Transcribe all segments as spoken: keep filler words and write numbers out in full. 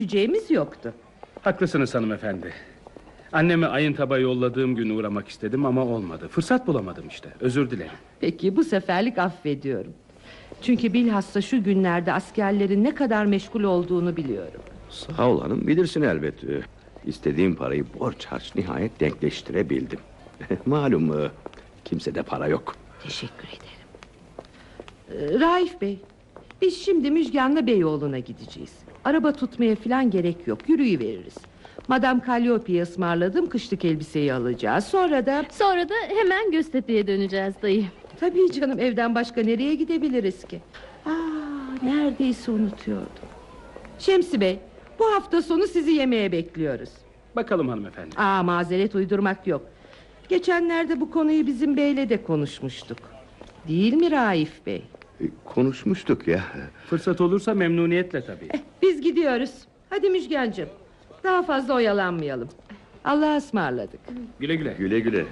Gideceğimiz yoktu. Haklısınız hanımefendi. Annemi Ayıntap'a yolladığım gün uğramak istedim ama olmadı. Fırsat bulamadım işte. Özür dilerim. Peki, bu seferlik affediyorum. Çünkü bilhassa şu günlerde askerlerin ne kadar meşgul olduğunu biliyorum. Sağ ol hanım, bilirsin elbet. İstediğim parayı borç harç nihayet denkleştirebildim. Malum kimsede para yok. Teşekkür ederim. Ee, Raif Bey, biz şimdi Müjgan'la Beyoğlu'na gideceğiz. Araba tutmaya falan gerek yok, yürüyüveririz. Madame Calliope'ye ısmarladığım kışlık elbiseyi alacağız. Sonra da... Sonra da hemen Göztepe'ye döneceğiz dayı. Tabii canım, evden başka nereye gidebiliriz ki? Aa, neredeyse unutuyordum. Şemsi Bey, bu hafta sonu sizi yemeğe bekliyoruz. Bakalım hanımefendi. Aa, mazeret uydurmak yok. Geçenlerde bu konuyu bizim beyle de konuşmuştuk. Değil mi Raif Bey? E, konuşmuştuk ya. Fırsat olursa memnuniyetle tabii. Eh, biz gidiyoruz. Hadi Müjgancığım, daha fazla oyalanmayalım. Allah'a ısmarladık. Güle güle. Güle güle.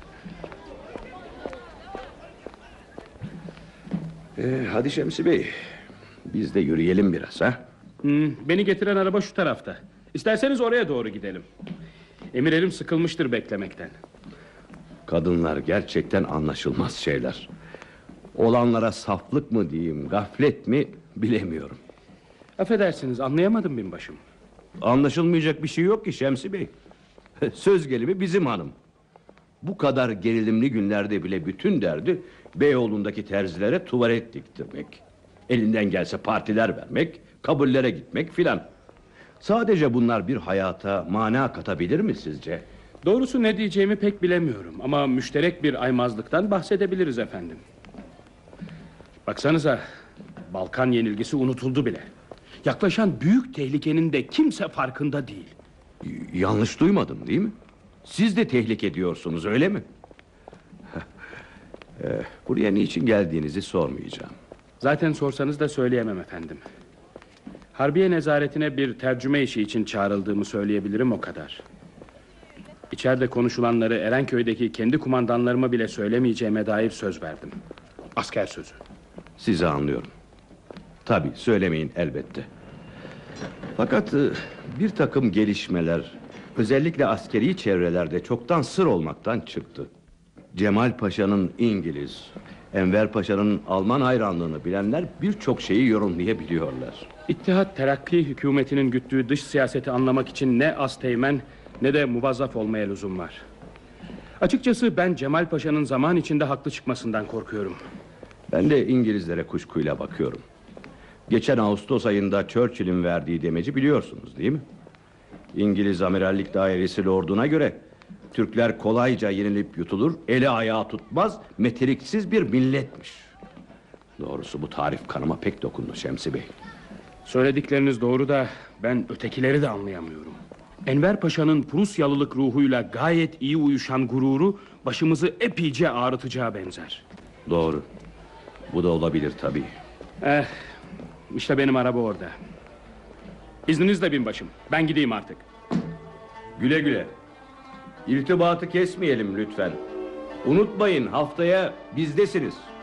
Ee, hadi Şemsi Bey, biz de yürüyelim biraz ha. Hmm, beni getiren araba şu tarafta. İsterseniz oraya doğru gidelim. Emirlerim sıkılmıştır beklemekten. Kadınlar gerçekten anlaşılmaz şeyler. Olanlara saflık mı diyeyim, gaflet mi bilemiyorum. Affedersiniz, anlayamadım binbaşım. Anlaşılmayacak bir şey yok ki Şemsi Bey. Söz gelimi bizim hanım. Bu kadar gerilimli günlerde bile bütün derdi Beyoğlu'ndaki terzilere tuvalet diktirmek. Elinden gelse partiler vermek, kabullere gitmek filan. Sadece bunlar bir hayata mana katabilir mi sizce? Doğrusu ne diyeceğimi pek bilemiyorum. Ama müşterek bir aymazlıktan bahsedebiliriz efendim. Baksanıza, Balkan yenilgisi unutuldu bile. Yaklaşan büyük tehlikenin de kimse farkında değil. Y- yanlış duymadım değil mi? Siz de tehlike diyorsunuz, öyle mi? eh, buraya niçin geldiğinizi sormayacağım. Zaten sorsanız da söyleyemem efendim. Harbiye nezaretine bir tercüme işi için çağrıldığımı söyleyebilirim, o kadar. İçeride konuşulanları Erenköy'deki kendi kumandanlarıma bile söylemeyeceğime dair söz verdim. Asker sözü. Sizi anlıyorum. Tabii söylemeyin elbette. Fakat e, bir takım gelişmeler, özellikle askeri çevrelerde çoktan sır olmaktan çıktı. Cemal Paşa'nın İngiliz, Enver Paşa'nın Alman hayranlığını bilenler birçok şeyi yorumlayabiliyorlar. İttihat Terakki hükümetinin güttüğü dış siyaseti anlamak için ne asteğmen ne de muvazzaf olmaya lüzum var. Açıkçası ben Cemal Paşa'nın zaman içinde haklı çıkmasından korkuyorum. Ben de İngilizlere kuşkuyla bakıyorum. Geçen Ağustos ayında Churchill'in verdiği demeci biliyorsunuz değil mi? İngiliz Amirallik Dairesi Lord'una göre Türkler kolayca yenilip yutulur, eli ayağı tutmaz, meteliksiz bir milletmiş. Doğrusu bu tarif kanıma pek dokundu Şemsi Bey. Söyledikleriniz doğru da ben ötekileri de anlayamıyorum. Enver Paşa'nın Prusyalılık ruhuyla gayet iyi uyuşan gururu başımızı epeyce ağrıtacağı benzer. Doğru. Bu da olabilir tabii. Eh, işte benim araba orada. İzninizle binbaşım, ben gideyim artık. Güle güle. İrtibatı kesmeyelim lütfen. Unutmayın, haftaya bizdesiniz.